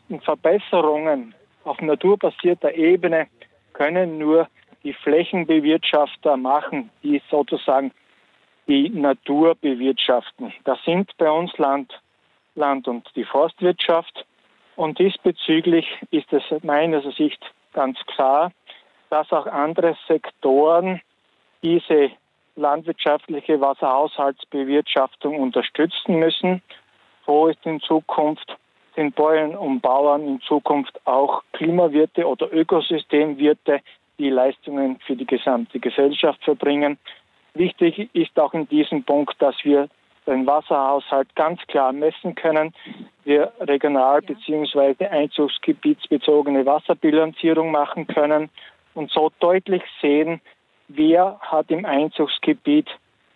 und Verbesserungen auf naturbasierter Ebene können nur die Flächenbewirtschafter machen, die sozusagen die Natur bewirtschaften. Das sind bei uns Land und die Forstwirtschaft. Und diesbezüglich ist es meiner Sicht ganz klar, dass auch andere Sektoren diese landwirtschaftliche Wasserhaushaltsbewirtschaftung unterstützen müssen. So ist in Zukunft, sind Bäuerinnen und Bauern in Zukunft auch Klimawirte oder Ökosystemwirte, die Leistungen für die gesamte Gesellschaft verbringen. Wichtig ist auch in diesem Punkt, dass wir den Wasserhaushalt ganz klar messen können. Wir regional- bzw. einzugsgebietsbezogene Wasserbilanzierung machen können und so deutlich sehen, wer hat im Einzugsgebiet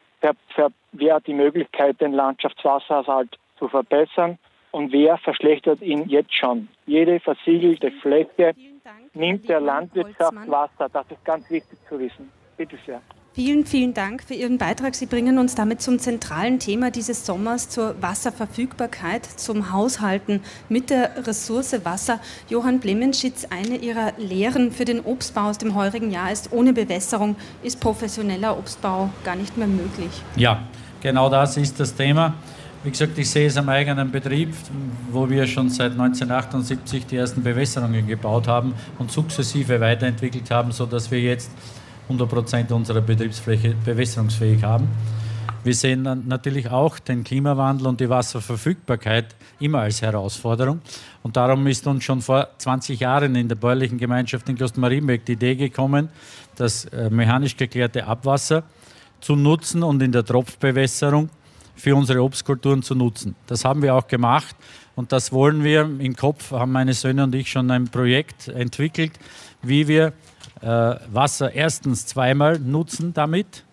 wer hat die Möglichkeit, den Landschaftswasserhaushalt zu verbessern und wer verschlechtert ihn jetzt schon. Jede versiegelte Fläche nimmt der Landwirtschaft Wasser. Das ist ganz wichtig zu wissen. Bitte sehr. Vielen, vielen Dank für Ihren Beitrag. Sie bringen uns damit zum zentralen Thema dieses Sommers, zur Wasserverfügbarkeit, zum Haushalten mit der Ressource Wasser. Johann Blemenschitz, eine Ihrer Lehren für den Obstbau aus dem heurigen Jahr ist, ohne Bewässerung ist professioneller Obstbau gar nicht mehr möglich. Ja, genau das ist das Thema. Wie gesagt, ich sehe es am eigenen Betrieb, wo wir schon seit 1978 die ersten Bewässerungen gebaut haben und sukzessive weiterentwickelt haben, sodass wir jetzt 100% unserer Betriebsfläche bewässerungsfähig haben. Wir sehen dann natürlich auch den Klimawandel und die Wasserverfügbarkeit immer als Herausforderung. Und darum ist uns schon vor 20 Jahren in der bäuerlichen Gemeinschaft in Klosterneuburg die Idee gekommen, das mechanisch geklärte Abwasser zu nutzen und in der Tropfbewässerung für unsere Obstkulturen zu nutzen. Das haben wir auch gemacht und das wollen wir im Kopf, haben meine Söhne und ich schon ein Projekt entwickelt, wie wir Wasser erstens zweimal nutzen damit,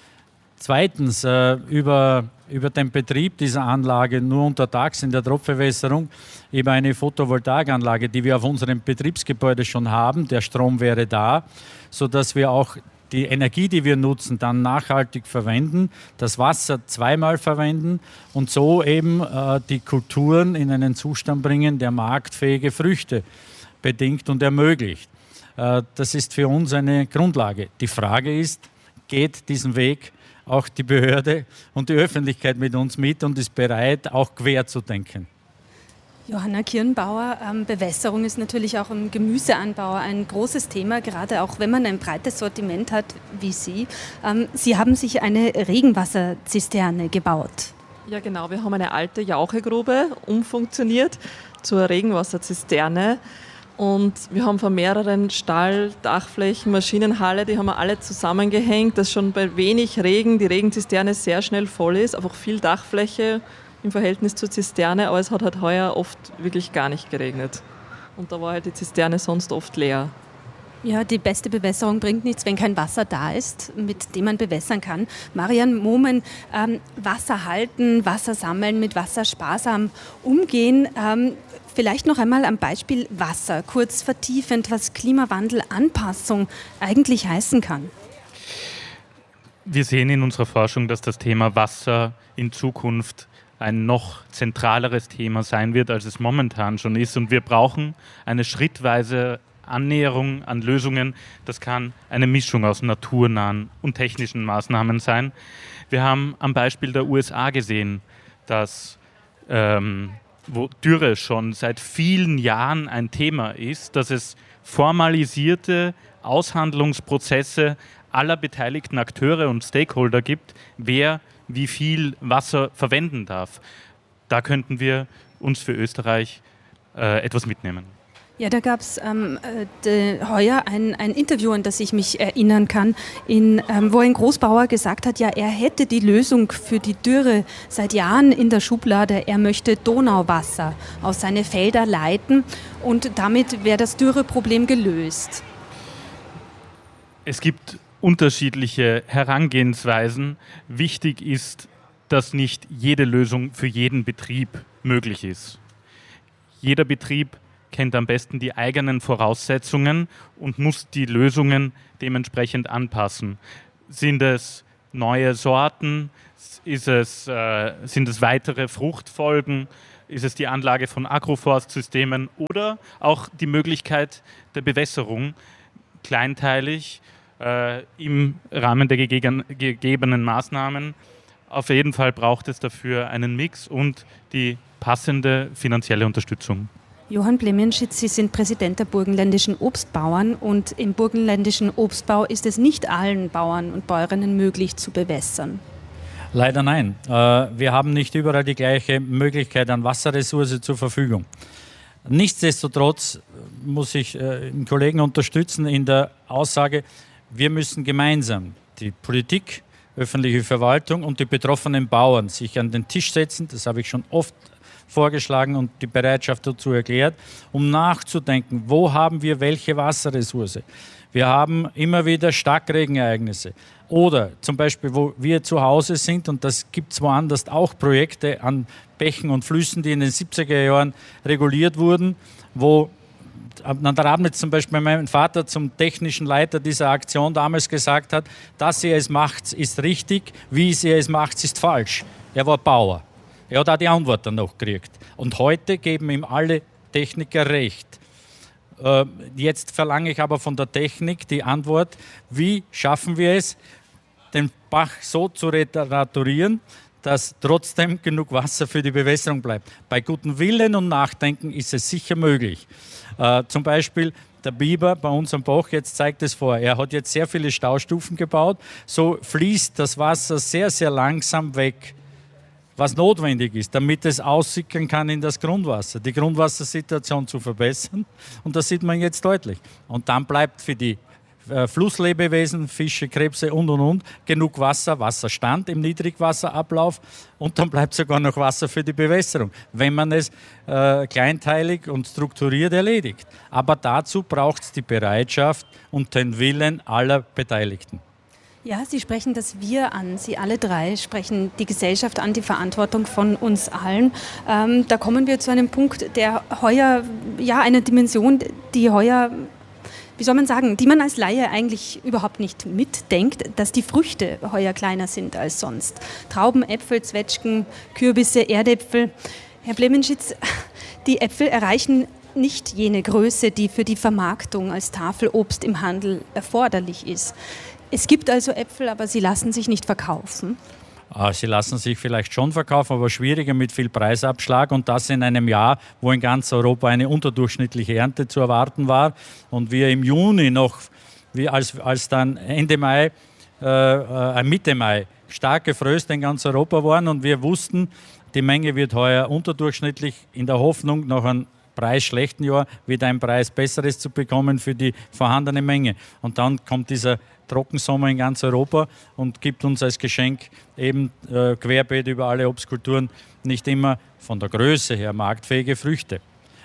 zweitens über den Betrieb dieser Anlage nur untertags in der Tropfbewässerung über eine Photovoltaikanlage, die wir auf unserem Betriebsgebäude schon haben, der Strom wäre da, sodass wir auch die Energie, die wir nutzen, dann nachhaltig verwenden, das Wasser zweimal verwenden und so eben die Kulturen in einen Zustand bringen, der marktfähige Früchte bedingt und ermöglicht. Das ist für uns eine Grundlage. Die Frage ist, geht diesen Weg auch die Behörde und die Öffentlichkeit mit uns mit und ist bereit, auch quer zu denken? Johanna Kirnbauer, Bewässerung ist natürlich auch im Gemüseanbau ein großes Thema, gerade auch wenn man ein breites Sortiment hat wie Sie. Sie haben sich eine Regenwasserzisterne gebaut. Ja genau, wir haben eine alte Jauchegrube umfunktioniert zur Regenwasserzisterne. Und wir haben von mehreren Stall, Dachflächen, Maschinenhalle, die haben wir alle zusammengehängt, dass schon bei wenig Regen die Regenzisterne sehr schnell voll ist, einfach viel Dachfläche im Verhältnis zur Zisterne, aber es hat halt heuer oft wirklich gar nicht geregnet. Und da war halt die Zisterne sonst oft leer. Ja, die beste Bewässerung bringt nichts, wenn kein Wasser da ist, mit dem man bewässern kann. Marian Momen, Wasser halten, Wasser sammeln, mit Wasser sparsam umgehen. Vielleicht noch einmal am Beispiel Wasser, kurz vertiefend, was Klimawandelanpassung eigentlich heißen kann. Wir sehen in unserer Forschung, dass das Thema Wasser in Zukunft ein noch zentraleres Thema sein wird, als es momentan schon ist. Und wir brauchen eine schrittweise Annäherung an Lösungen. Das kann eine Mischung aus naturnahen und technischen Maßnahmen sein. Wir haben am Beispiel der USA gesehen, dass wo Dürre schon seit vielen Jahren ein Thema ist, dass es formalisierte Aushandlungsprozesse aller beteiligten Akteure und Stakeholder gibt, wer wie viel Wasser verwenden darf. Da könnten wir uns für Österreich etwas mitnehmen. Ja, da gab es heuer ein Interview, an das ich mich erinnern kann, wo ein Großbauer gesagt hat, ja, er hätte die Lösung für die Dürre seit Jahren in der Schublade. Er möchte Donauwasser aus seine Felder leiten und damit wäre das Dürreproblem gelöst. Es gibt unterschiedliche Herangehensweisen. Wichtig ist, dass nicht jede Lösung für jeden Betrieb möglich ist. Jeder Betrieb kennt am besten die eigenen Voraussetzungen und muss die Lösungen dementsprechend anpassen. Sind es neue Sorten? Sind es weitere Fruchtfolgen? ist es die Anlage von Agroforstsystemen oder auch die Möglichkeit der Bewässerung kleinteilig im Rahmen der gegebenen Maßnahmen. Auf jeden Fall braucht es dafür einen Mix und die passende finanzielle Unterstützung. Johann Plemenschitz, Sie sind Präsident der burgenländischen Obstbauern und im burgenländischen Obstbau ist es nicht allen Bauern und Bäuerinnen möglich zu bewässern. Leider nein. Wir haben nicht überall die gleiche Möglichkeit an Wasserressource zur Verfügung. Nichtsdestotrotz muss ich den Kollegen unterstützen in der Aussage, wir müssen gemeinsam, die Politik, öffentliche Verwaltung und die betroffenen Bauern sich an den Tisch setzen, das habe ich schon oft vorgeschlagen und die Bereitschaft dazu erklärt, um nachzudenken, wo haben wir welche Wasserressource. Wir haben immer wieder Starkregenereignisse oder zum Beispiel, wo wir zu Hause sind und das gibt es woanders auch Projekte an Bächen und Flüssen, die in den 70er Jahren reguliert wurden, wo an der Abnitz zum Beispiel mein Vater zum technischen Leiter dieser Aktion damals gesagt hat, dass ihr es macht, ist richtig, wie ihr es macht, ist falsch. Er war Bauer. Er hat auch die Antwort dann noch gekriegt. Und heute geben ihm alle Techniker recht. Jetzt verlange ich aber von der Technik die Antwort, wie schaffen wir es, den Bach so zu restaurieren, dass trotzdem genug Wasser für die Bewässerung bleibt. Bei gutem Willen und Nachdenken ist es sicher möglich. Zum Beispiel der Biber bei uns am Bach, jetzt zeigt es vor, er hat jetzt sehr viele Staustufen gebaut, so fließt das Wasser sehr, sehr langsam weg, was notwendig ist, damit es aussickern kann in das Grundwasser, die Grundwassersituation zu verbessern. Und das sieht man jetzt deutlich. Und dann bleibt für die Flusslebewesen, Fische, Krebse und, genug Wasser, Wasserstand im Niedrigwasserablauf und dann bleibt sogar noch Wasser für die Bewässerung, wenn man es kleinteilig und strukturiert erledigt. Aber dazu braucht es die Bereitschaft und den Willen aller Beteiligten. Ja, Sie sprechen das Wir an. Sie alle drei sprechen die Gesellschaft an, die Verantwortung von uns allen. Da kommen wir zu einem Punkt, der heuer, ja, eine Dimension, die heuer, wie soll man sagen, die man als Laie eigentlich überhaupt nicht mitdenkt, dass die Früchte heuer kleiner sind als sonst. Trauben, Äpfel, Zwetschgen, Kürbisse, Erdäpfel. Herr Plemenschitz, die Äpfel erreichen nicht jene Größe, die für die Vermarktung als Tafelobst im Handel erforderlich ist. Es gibt also Äpfel, aber sie lassen sich nicht verkaufen. Sie lassen sich vielleicht schon verkaufen, aber schwieriger mit viel Preisabschlag und das in einem Jahr, wo in ganz Europa eine unterdurchschnittliche Ernte zu erwarten war und wir im Juni noch, als dann Ende Mai, Mitte Mai starke Fröste in ganz Europa waren und wir wussten, die Menge wird heuer unterdurchschnittlich in der Hoffnung, nach einem preisschlechten Jahr wieder ein Preis Besseres zu bekommen für die vorhandene Menge. Und dann kommt dieser Trockensommer in ganz Europa und gibt uns als Geschenk eben querbeet über alle Obstkulturen nicht immer von der Größe her marktfähige Früchte.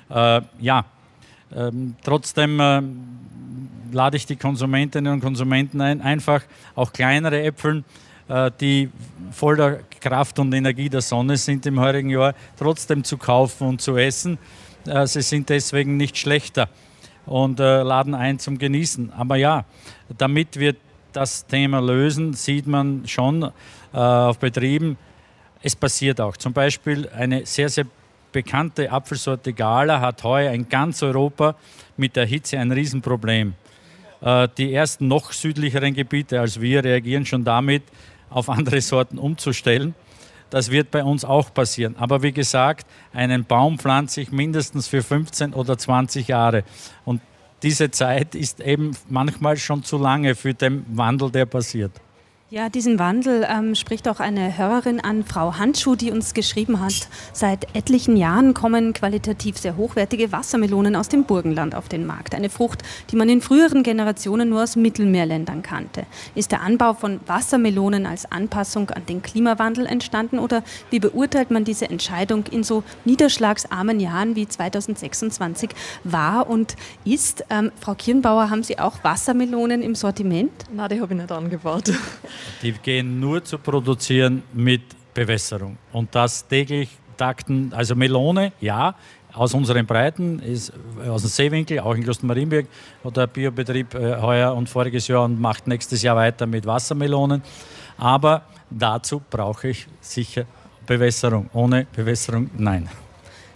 Trotzdem lade ich die Konsumentinnen und Konsumenten ein, einfach auch kleinere Äpfel, die voller Kraft und Energie der Sonne sind im heurigen Jahr, trotzdem zu kaufen und zu essen. Sie sind deswegen nicht schlechter und laden ein zum Genießen. Aber ja, damit wir das Thema lösen, sieht man schon auf Betrieben, es passiert auch. Zum Beispiel eine sehr, sehr bekannte Apfelsorte Gala hat heuer in ganz Europa mit der Hitze ein Riesenproblem. Die ersten noch südlicheren Gebiete als wir reagieren schon damit, auf andere Sorten umzustellen. Das wird bei uns auch passieren. Aber wie gesagt, einen Baum pflanze ich mindestens für 15 oder 20 Jahre. Und diese Zeit ist eben manchmal schon zu lange für den Wandel, der passiert. Ja, diesen Wandel spricht auch eine Hörerin an, Frau Handschuh, die uns geschrieben hat, seit etlichen Jahren kommen qualitativ sehr hochwertige Wassermelonen aus dem Burgenland auf den Markt. Eine Frucht, die man in früheren Generationen nur aus Mittelmeerländern kannte. Ist der Anbau von Wassermelonen als Anpassung an den Klimawandel entstanden oder wie beurteilt man diese Entscheidung in so niederschlagsarmen Jahren wie 2026 war und ist? Frau Kirnbauer, haben Sie auch Wassermelonen im Sortiment? Nein, die habe ich nicht angebaut. Die gehen nur zu produzieren mit Bewässerung. Und das täglich takten, also Melone, ja, aus unseren Breiten, ist aus dem Seewinkel, auch in Klosterneuburg, hat der Biobetrieb heuer und voriges Jahr und macht nächstes Jahr weiter mit Wassermelonen. Aber dazu brauche ich sicher Bewässerung. Ohne Bewässerung, nein.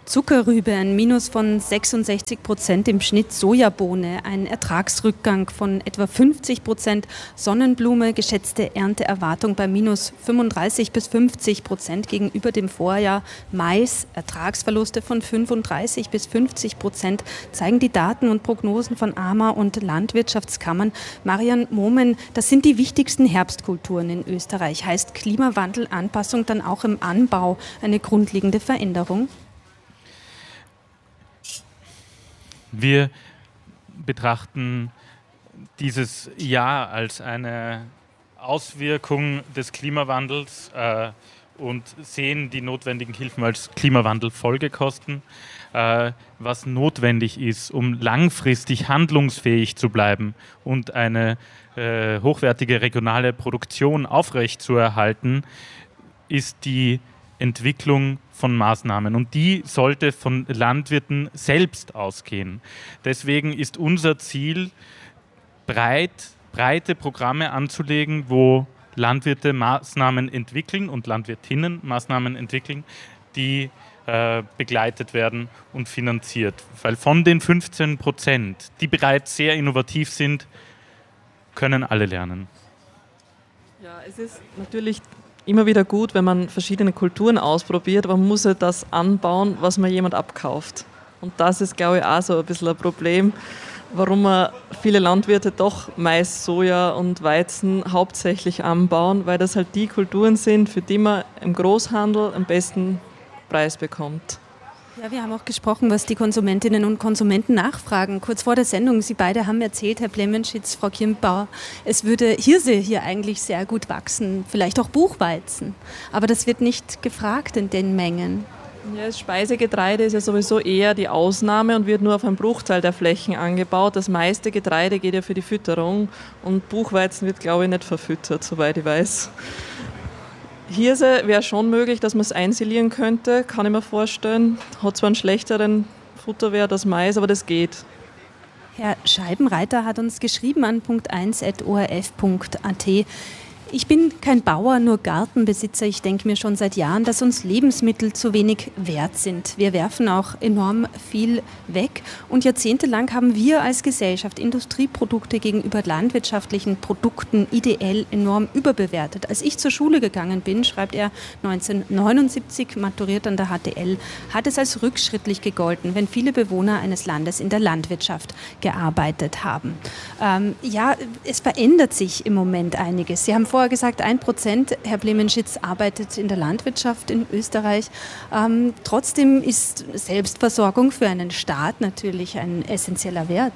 Zuckerrübe ein Minus von 66% im Schnitt, Sojabohne ein Ertragsrückgang von etwa 50%, Sonnenblume geschätzte Ernteerwartung bei minus 35 bis 50% gegenüber dem Vorjahr, Mais Ertragsverluste von 35 bis 50%, zeigen die Daten und Prognosen von AMA und Landwirtschaftskammern. Marian Momen, das sind die wichtigsten Herbstkulturen in Österreich. Heißt Klimawandelanpassung dann auch im Anbau eine grundlegende Veränderung? Wir betrachten dieses Jahr als eine Auswirkung des Klimawandels und sehen die notwendigen Hilfen als Klimawandelfolgekosten. Was notwendig ist, um langfristig handlungsfähig zu bleiben und eine hochwertige regionale Produktion aufrechtzuerhalten, ist die Entwicklung von Maßnahmen. Und die sollte von Landwirten selbst ausgehen. Deswegen ist unser Ziel, breite Programme anzulegen, wo Landwirte Maßnahmen entwickeln und Landwirtinnen Maßnahmen entwickeln, die begleitet werden und finanziert. Weil von den 15%, die bereits sehr innovativ sind, können alle lernen. Ja, es ist natürlich immer wieder gut, wenn man verschiedene Kulturen ausprobiert, aber man muss ja das anbauen, was man jemand abkauft. Und das ist, glaube ich, auch so ein bisschen ein Problem, warum viele Landwirte doch Mais, Soja und Weizen hauptsächlich anbauen, weil das halt die Kulturen sind, für die man im Großhandel am besten Preis bekommt. Ja, wir haben auch gesprochen, was die Konsumentinnen und Konsumenten nachfragen. Kurz vor der Sendung, Sie beide haben erzählt, Herr Blemenschitz, Frau Kirnbauer, es würde Hirse hier eigentlich sehr gut wachsen, vielleicht auch Buchweizen. Aber das wird nicht gefragt in den Mengen. Ja, das Speisegetreide ist ja sowieso eher die Ausnahme und wird nur auf einen Bruchteil der Flächen angebaut. Das meiste Getreide geht ja für die Fütterung und Buchweizen wird, glaube ich, nicht verfüttert, soweit ich weiß. Hirse wäre schon möglich, dass man es einsilieren könnte, kann ich mir vorstellen. Hat zwar einen schlechteren Futterwert als Mais, aber das geht. Herr Scheibenreiter hat uns geschrieben an punkt1@orf.at. Ich bin kein Bauer, nur Gartenbesitzer. Ich denke mir schon seit Jahren, dass uns Lebensmittel zu wenig wert sind. Wir werfen auch enorm viel weg. Und jahrzehntelang haben wir als Gesellschaft Industrieprodukte gegenüber landwirtschaftlichen Produkten ideell enorm überbewertet. Als ich zur Schule gegangen bin, schreibt er 1979, maturiert an der HTL, hat es als rückschrittlich gegolten, wenn viele Bewohner eines Landes in der Landwirtschaft gearbeitet haben. Ja, es verändert sich im Moment einiges. Sie haben vorher gesagt, 1%, Herr Blemenschitz, arbeitet in der Landwirtschaft in Österreich. Trotzdem ist Selbstversorgung für einen Staat natürlich ein essentieller Wert.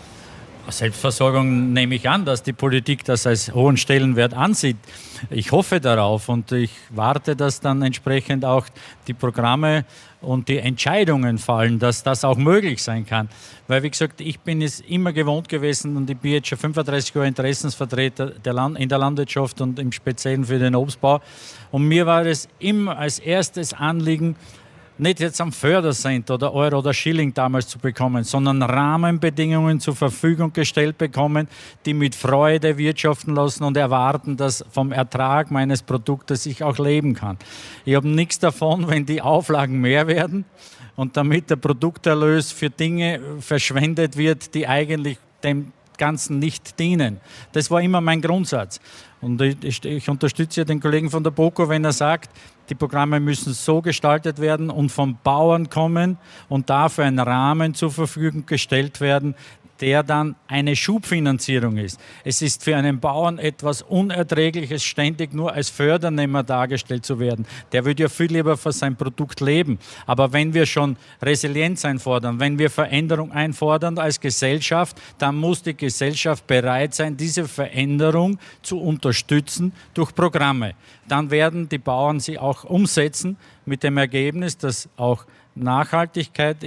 Selbstversorgung nehme ich an, dass die Politik das als hohen Stellenwert ansieht. Ich hoffe darauf und ich warte, dass dann entsprechend auch die Programme und die Entscheidungen fallen, dass das auch möglich sein kann. Weil, wie gesagt, ich bin es immer gewohnt gewesen und ich bin jetzt schon 35 Jahre Interessensvertreter in der Landwirtschaft und im Speziellen für den Obstbau. Und mir war es immer als erstes Anliegen, nicht jetzt am Fördercent oder Euro oder Schilling damals zu bekommen, sondern Rahmenbedingungen zur Verfügung gestellt bekommen, die mit Freude wirtschaften lassen und erwarten, dass vom Ertrag meines Produktes ich auch leben kann. Ich habe nichts davon, wenn die Auflagen mehr werden und damit der Produkterlös für Dinge verschwendet wird, die eigentlich dem Ganzen nicht dienen. Das war immer mein Grundsatz. Und ich unterstütze den Kollegen von der BOKO, wenn er sagt, die Programme müssen so gestaltet werden und vom Bauern kommen und dafür ein Rahmen zur Verfügung gestellt werden, der dann eine Schubfinanzierung ist. Es ist für einen Bauern etwas Unerträgliches, ständig nur als Fördernehmer dargestellt zu werden. Der würde ja viel lieber für sein Produkt leben. Aber wenn wir schon Resilienz einfordern, wenn wir Veränderung einfordern als Gesellschaft, dann muss die Gesellschaft bereit sein, diese Veränderung zu unterstützen durch Programme. Dann werden die Bauern sie auch umsetzen mit dem Ergebnis, dass auch Nachhaltigkeit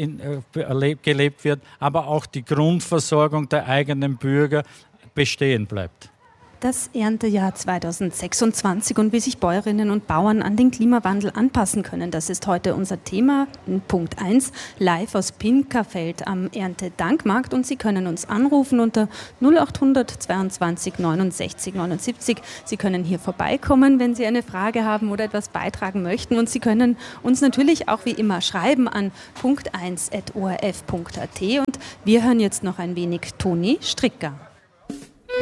gelebt wird, aber auch die Grundversorgung der eigenen Bürger bestehen bleibt. Das Erntejahr 2026 und wie sich Bäuerinnen und Bauern an den Klimawandel anpassen können. Das ist heute unser Thema in Punkt 1, live aus Pinkerfeld am Erntedankmarkt. Und Sie können uns anrufen unter 0800 22 69 79. Sie können hier vorbeikommen, wenn Sie eine Frage haben oder etwas beitragen möchten. Und Sie können uns natürlich auch wie immer schreiben an punkt1@orf.at. Und wir hören jetzt noch ein wenig Toni Stricker.